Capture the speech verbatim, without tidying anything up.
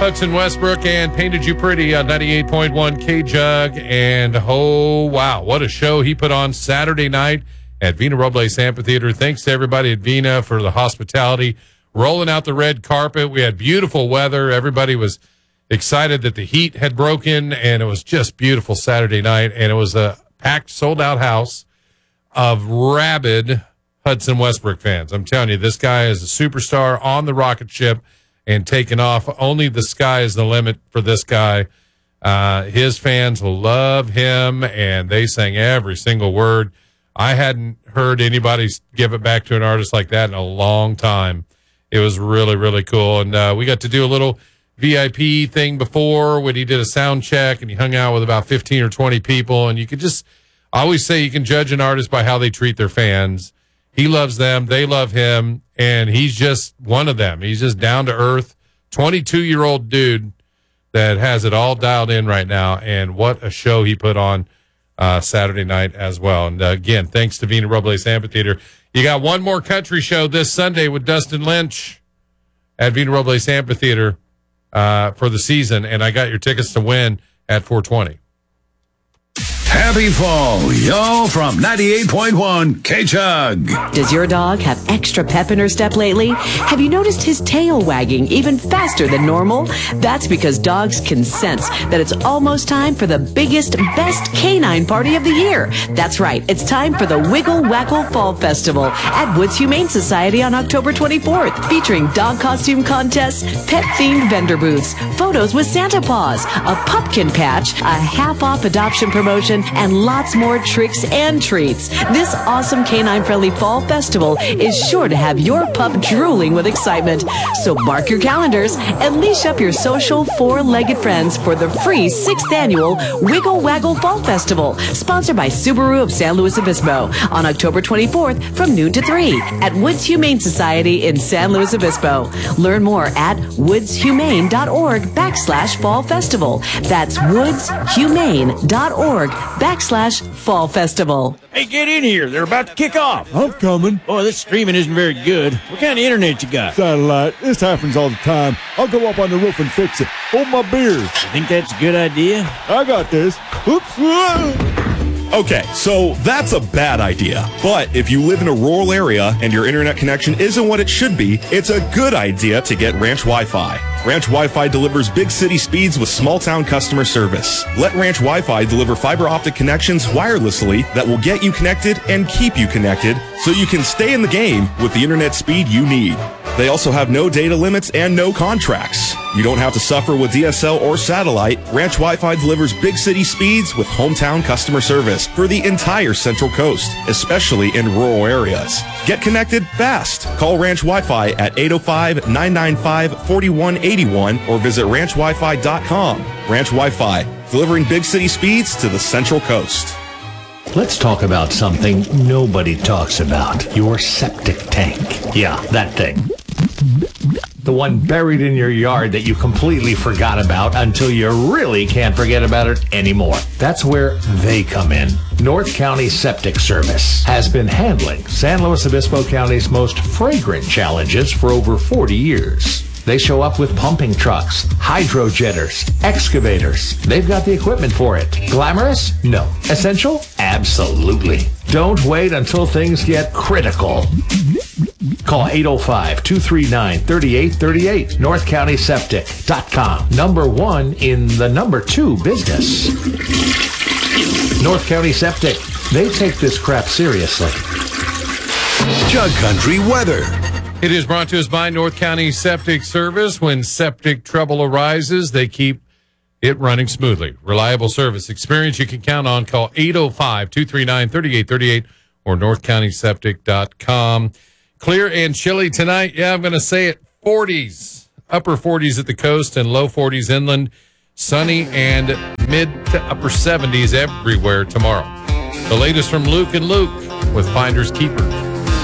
Hudson Westbrook and Painted You Pretty on ninety-eight point one K-Jug. And, oh, wow, what a show he put on Saturday night at Vina Robles Amphitheater. Thanks to everybody at Vina for the hospitality, rolling out the red carpet. We had beautiful weather. Everybody was excited that the heat had broken, and it was just beautiful Saturday night. And it was a packed, sold-out house of rabid Hudson Westbrook fans. I'm telling you, this guy is a superstar on the rocket ship and taking off. Only the sky is the limit for this guy. Uh, his fans will love him, and they sang every single word. I hadn't heard anybody give it back to an artist like that in a long time. It was really, really cool. And uh, we got to do a little V I P thing before when he did a sound check, and he hung out with about fifteen or twenty people. And you could just, I always say you can judge an artist by how they treat their fans. He loves them. They love him. And he's just one of them. He's just down to earth, twenty-two-year-old dude that has it all dialed in right now. And what a show he put on uh, Saturday night as well. And uh, again, thanks to Vina Robles Amphitheater. You got one more country show this Sunday with Dustin Lynch at Vina Robles Amphitheater uh, for the season. And I got your tickets to win at four twenty. Happy fall, y'all, from ninety-eight point one K-Chug. Does your dog have extra pep in her step lately? Have you noticed his tail wagging even faster than normal? That's because dogs can sense that it's almost time for the biggest, best canine party of the year. That's right. It's time for the Wiggle Waggle Fall Festival at Woods Humane Society on October twenty-fourth, featuring dog costume contests, pet-themed vendor booths, photos with Santa Paws, a pumpkin patch, a half-off adoption promotion, and lots more tricks and treats. This awesome canine-friendly fall festival is sure to have your pup drooling with excitement. So mark your calendars and leash up your social four-legged friends for the free sixth annual Wiggle Waggle Fall Festival, sponsored by Subaru of San Luis Obispo, on October twenty-fourth from noon to three at Woods Humane Society in San Luis Obispo. Learn more at woodshumane.org backslash fall festival. That's woodshumane.org backslash fall festival. Hey, get in here. They're about to kick off. I'm coming. Boy, this streaming isn't very good. What kind of internet you got? Satellite. This happens all the time. I'll go up on the roof and fix it. Hold my beer. You think that's a good idea? I got this. Oops. Okay, so that's a bad idea. But if you live in a rural area and your internet connection isn't what it should be, it's a good idea to get Ranch Wi-Fi. Ranch Wi-Fi delivers big city speeds with small town customer service. Let Ranch Wi-Fi deliver fiber optic connections wirelessly that will get you connected and keep you connected so you can stay in the game with the internet speed you need. They also have no data limits and no contracts. You don't have to suffer with D S L or satellite. Ranch Wi-Fi delivers big city speeds with hometown customer service for the entire Central Coast, especially in rural areas. Get connected fast. Call Ranch Wi-Fi at eight oh five, nine nine five, four one eight one or visit ranch wi fi dot com. Ranch Wi-Fi, delivering big city speeds to the Central Coast. Let's talk about something nobody talks about. Your septic tank. Yeah, that thing. The one buried in your yard that you completely forgot about until you really can't forget about it anymore. That's where they come in. North County Septic Service has been handling San Luis Obispo County's most fragrant challenges for over forty years. They show up with pumping trucks, hydro jetters, excavators. They've got the equipment for it. Glamorous? No. Essential? Absolutely. Don't wait until things get critical. Call eight oh five, two three nine, three eight three eight, north county septic dot com. Number one in the number two business. North County Septic. They take this crap seriously. Jug Country weather. It is brought to us by North County Septic Service. When septic trouble arises, they keep it running smoothly. Reliable service experience you can count on. Call eight oh five, two three nine, three eight three eight or north county septic dot com. Clear and chilly tonight. Yeah, I'm going to say it. forties, upper forties at the coast and low forties inland. Sunny and mid to upper seventies everywhere tomorrow. The latest from Luke and Luke with Finders Keepers.